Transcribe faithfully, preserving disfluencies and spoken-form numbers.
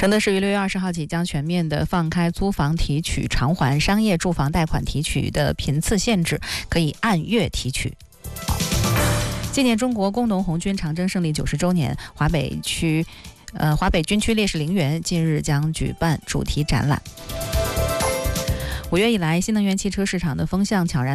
承德市于六月二十号起将全面的放开租房提取偿还商业住房贷款提取的频次限制，可以按月提取。纪念中国工农红军长征胜利九十周年，华北区呃华北军区烈士陵园近日将举办主题展览。五月以来，新能源汽车市场的风向悄然